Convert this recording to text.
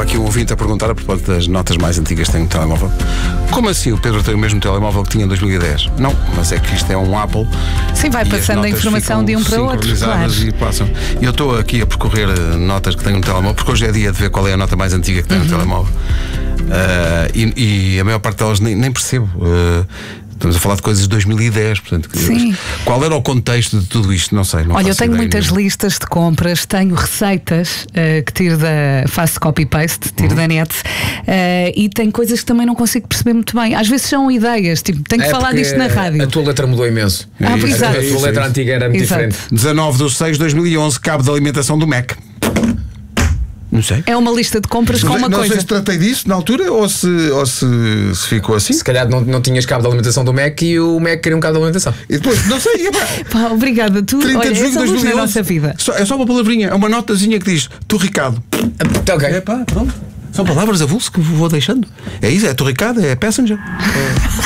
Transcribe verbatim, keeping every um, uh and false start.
aqui um ouvinte a perguntar, a propósito das notas mais antigas que tem no telemóvel: como assim o Pedro tem o mesmo telemóvel que tinha em dois mil e dez? Não, mas é que isto é um Apple. Sim, vai passando a informação de um para o outro, claro. E passam. E eu estou aqui a percorrer notas que tenho no telemóvel, porque hoje é dia de ver qual é a nota mais antiga que tem uhum. no telemóvel. Uh, e, e a maior parte delas nem, nem percebo. Uh, Estamos a falar de coisas de dois mil e dez, portanto, sim. Qual era o contexto de tudo isto? Não sei. Não Olha, eu tenho muitas mesmo. listas de compras, tenho receitas uh, que tiro da. Faço copy-paste, tiro uhum. da net, uh, e tenho coisas que também não consigo perceber muito bem. Às vezes são ideias, tipo, tenho que é falar disto na rádio. A tua letra mudou imenso. Ah, é exato. A tua letra antiga era muito exato. diferente. dezanove de seis de dois mil e onze, cabo de alimentação do Mac. Não sei. É uma lista de compras não com uma não coisa. Não sei se tratei disso na altura ou se, ou se, se ficou assim. Se calhar não, não tinhas cabo de alimentação do Mac e o Mac queria um cabo de alimentação. E depois, não sei. Pá, obrigada, tu. Olha, de essa luz na nossa vida. Só, é só uma palavrinha, é uma notazinha que diz: tu, Ricardo. Tá ok. É pá, pronto. São palavras avulso que vou deixando. É isso, é tu, Ricardo, é passenger. É...